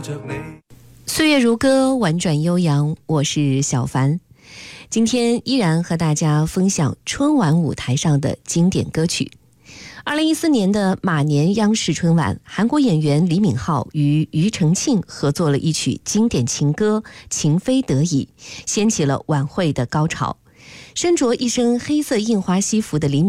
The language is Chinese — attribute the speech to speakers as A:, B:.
A: 岁月如歌，婉转悠扬，我是小凡。今天依然和大家分享春晚舞台上的经典歌曲。2014年的马年央视春晚，韩国演员李敏镐与庾澄庆合作了一曲经典情歌《情非得已》，掀起了晚会的高潮。身着一身黑色印花西服的李